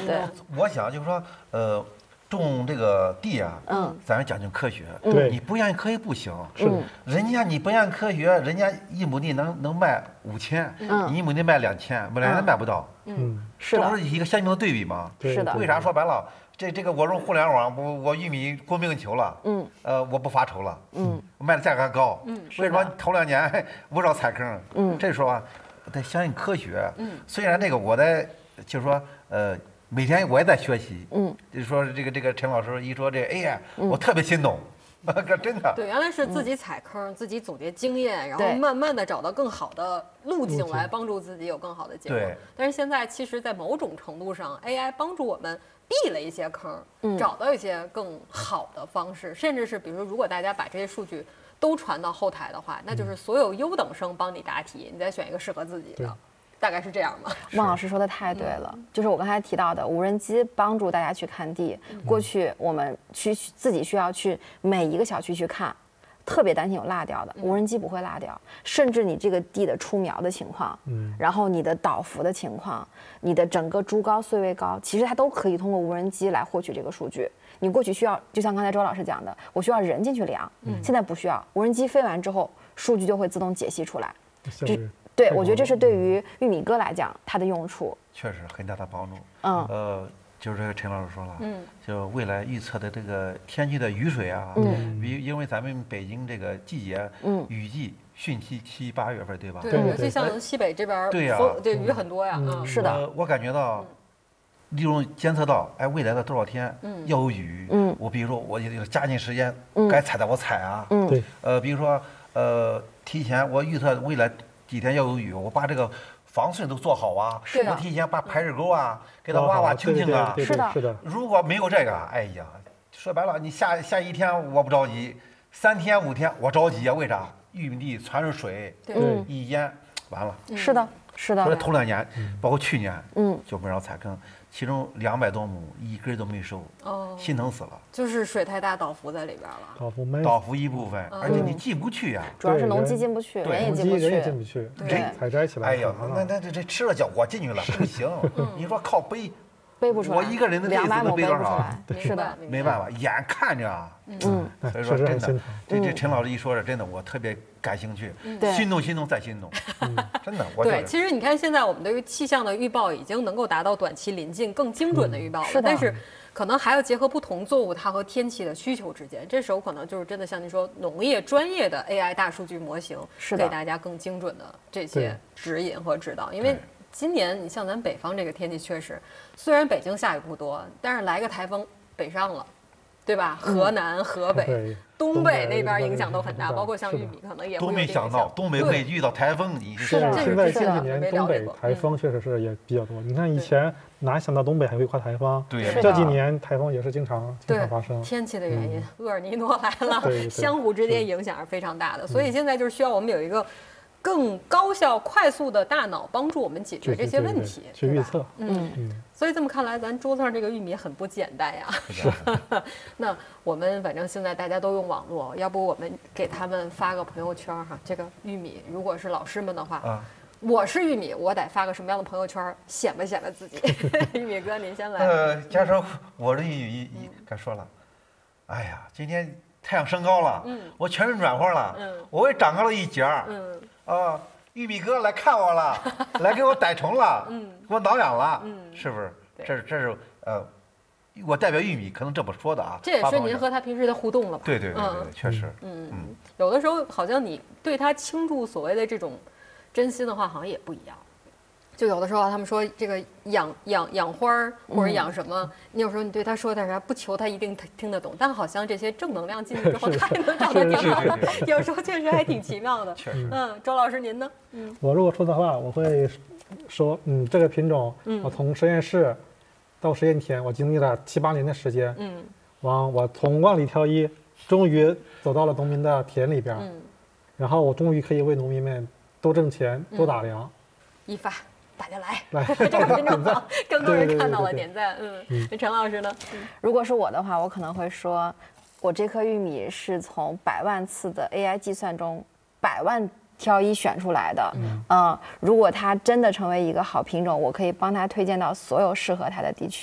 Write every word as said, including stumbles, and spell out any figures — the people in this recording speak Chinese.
对， 我想就是说，呃。种这个地啊，嗯，咱要讲究科学， 对， 你不研究科学不行。 是的， 人家你不研究科学，人家一亩地能能卖五千，你一亩地卖两千，本来卖不到。 嗯，是的，这不是一个鲜明的对比吗？ 是的。 为啥说白了，这这个我用互联网，我我玉米供不应求了，嗯，呃，我不发愁了，嗯，卖的价格还高，嗯，为什么头两年不少踩坑？嗯，这说啊，得相信科学。嗯，虽然这个我在就是说，呃。每天我也在学习，嗯，就是说这个这个陈老师一说这 A I，、嗯、我特别心动，可真的。 对，原来是自己踩坑，嗯、自己总结经验，然后慢慢的找到更好的路径来帮助自己有更好的结果。 对。 但是现在其实，在某种程度上 ，A I 帮助我们避了一些坑，嗯、找到一些更好的方式，甚至是比如说，如果大家把这些数据都传到后台的话，那就是所有优等生帮你答题，你再选一个适合自己的。大概是这样吗？ 孟老师说的太对了，嗯、就是我刚才提到的，无人机帮助大家去看地。嗯、过去我们去自己需要去每一个小区去看，特别担心有落掉的，无人机不会落掉。甚至你这个地的出苗的情况，嗯，然后你的倒伏的情况，你的整个株高穗位高，其实它都可以通过无人机来获取这个数据。你过去需要，就像刚才周老师讲的，我需要人进去量，嗯、现在不需要，无人机飞完之后，数据就会自动解析出来。这对，我觉得这是对于玉米哥来讲它的用处， 确实很大的帮助。嗯，呃，就是这个陈老师说了，嗯，就未来预测的这个天气的雨水啊，嗯，比因为咱们北京这个季节，嗯，雨季汛期七八月份，对吧？ 对，尤其像西北这边， 对呀， 对雨很多呀，嗯， 是的。 我感觉到，利用监测到，哎，未来的多少天要有雨，嗯，我比如说我加紧时间，该采的我采啊， 嗯，对， 呃，比如说呃，提前我预测未来几天要有雨，我把这个防汛都做好啊，我提前把排水沟啊给它挖挖清清啊。 是的， 是的。 如果没有这个，哎呀，说白了，你下下一天我不着急，三天五天我着急啊。为啥？玉米地传入水， 嗯， 一淹完了。 是的，是的。 所以头两年，包括去年，嗯，就不让踩坑，其中两百多亩一根都没收，哦，心疼死了。 就是水太大，倒伏在里边了。 倒伏没。 倒伏一部分，而且你进不去呀。 主要是农机进不去，人也进不去。 人也进不去， 人采摘起来。 哎呀，那那这这吃了脚，我进去了不行。你说靠背， 背不出来。 我一个人的这次能背多少？ 是的， 没办法，眼看着啊。 嗯， 所以说真的，这这陈老师一说这真的，我特别感兴趣，心动心动再心动，真的。 对，其实你看现在我们对于气象的预报已经能够达到短期临近、更精准的预报了，但是可能还要结合不同作物它和天气的需求之间，这时候可能就是真的像您说，农业专业的 A I 大数据模型给大家更精准的这些指引和指导，因为。今年你像咱北方这个天气，确实，虽然北京下雨不多，但是来个台风北上了，对吧？河南、河北、东北那边影响都很大，包括像玉米可能也会。 都没想到东北会遇到台风，你是的。现在近几年东北台风确实是也比较多。你看以前哪想到东北还会刮台风？ 对， 这几年台风也是经常经常发生。 天气的原因，厄尔尼诺来了，相互之间影响是非常大的。所以现在就是需要我们有一个。更高效、快速的大脑帮助我们解决这些问题， 去预测。 嗯嗯。所以这么看来，咱桌子上这个玉米很不简单呀。是。那我们反正现在大家都用网络，要不我们给他们发个朋友圈哈？这个玉米，如果是老师们的话，啊，我是玉米，我得发个什么样的朋友圈，显摆显摆自己？玉米哥，您先来。 呃，假设我这玉米，该说了，哎呀，今天太阳升高了，嗯，我全身暖和了，嗯，我也长高了一截儿，嗯。啊，玉米哥来看我了，来给我逮虫了，嗯，给我挠痒了，嗯，是不是？这是这是呃，我代表玉米，可能这么说的啊。 这也是您和他平时的互动了吧？ 对对对对，确实。 嗯嗯，有的时候好像你对他倾注所谓的这种真心的话，好像也不一样。就有的时候他们说这个养养养花儿或者养什么，你有时候你对他说点啥，不求他一定听得懂，但好像这些正能量进去之后，他也能长得挺好的。有时候确实还挺奇妙的。嗯，周老师您呢？嗯， 我如果说的话，我会说，嗯，这个品种，我从实验室到实验田，我经历了七八年的时间，嗯，往我从万里挑一，终于走到了农民的田里边，嗯，然后我终于可以为农民们多挣钱、多打粮。 一发。大家来，来这个品种好，更多人看到了，点赞。嗯，那陈老师呢？ 如果是我的话，我可能会说，我这颗玉米是从百万次的 A I 计算中百万挑一选出来的。嗯，嗯，如果它真的成为一个好品种，我可以帮它推荐到所有适合它的地区。